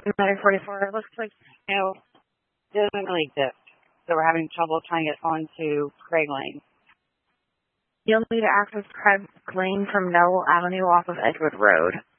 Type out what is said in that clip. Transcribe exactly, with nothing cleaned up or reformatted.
nine forty-four. It looks like, you know, it doesn't really exist. So we're having trouble trying to get onto Craig Lane. You'll need to access Craig Lane from Noel Avenue off of Edgewood Road.